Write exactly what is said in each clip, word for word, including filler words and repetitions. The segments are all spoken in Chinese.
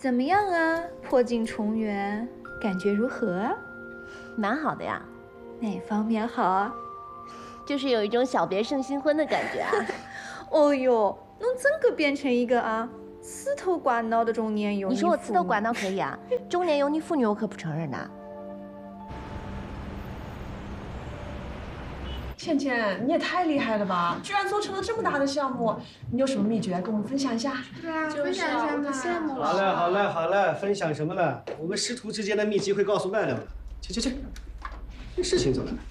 怎么样啊？破镜重圆，感觉如何啊？ 蛮好的呀。 哪方面好啊？ 就是有一种小别胜新婚的感觉啊。 哦哟，侬真个变成一个啊刺头寡脑的中年油腻妇女。 你说我刺头寡脑可以啊，中年油腻妇女我可不承认的。 倩倩，你也太厉害了吧！居然做成了这么大的项目，你有什么秘诀跟我们分享一下？ 对啊，分享一下嘛！羡慕了。 好嘞，好嘞，好嘞，分享什么了？我们师徒之间的秘籍会告诉外人的。去去去，这事情做了。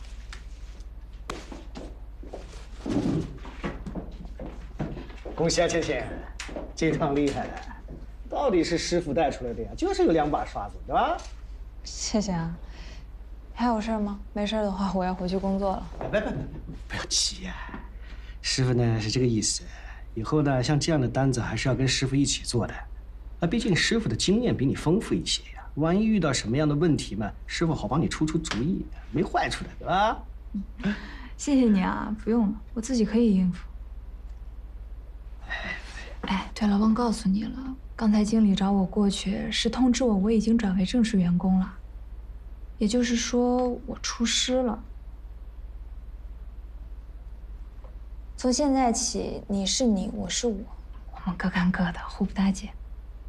恭喜啊，倩倩，这趟厉害了，到底是师傅带出来的呀，就是有两把刷子，对吧？ 谢谢啊。还有事吗？没事的话，我要回去工作了。 别别别不要急呀，师傅呢是这个意思，以后呢像这样的单子还是要跟师傅一起做的，啊，毕竟师傅的经验比你丰富一些呀，万一遇到什么样的问题嘛，师傅好帮你出出主意，没坏处的，对吧？ 嗯，谢谢你啊，不用了，我自己可以应付。哎，对了，忘告诉你了，刚才经理找我过去，是通知我我已经转为正式员工了。也就是说，我出师了。从现在起，你是你，我是我，我们各干各的，互不搭界。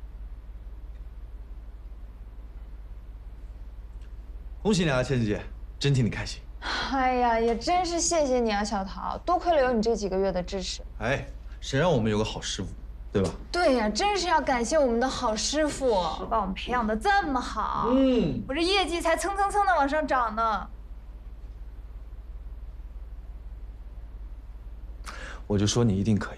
恭喜你啊，倩倩姐，真替你开心。 哎呀，也真是谢谢你啊，小桃，多亏了有你这几个月的支持。 哎，谁让我们有个好师傅，对吧？ 对呀，真是要感谢我们的好师傅，把我们培养的这么好。嗯，我这业绩才蹭蹭蹭的往上涨呢。 我就说你一定可以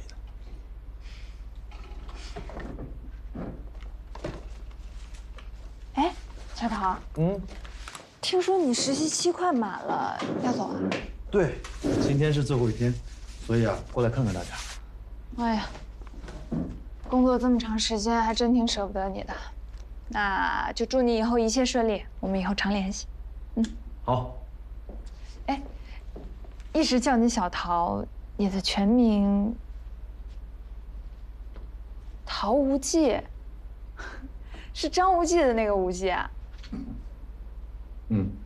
的。哎，小桃，嗯，听说你实习期快满了，要走啊？ 对，今天是最后一天，所以啊，过来看看大家。 哎呀。工作这么长时间，还真挺舍不得你的。那就祝你以后一切顺利，我们以后常联系。嗯， 好。 哎，一直叫你小桃，你的全名陶无忌，是张无忌的那个无忌啊？ 嗯。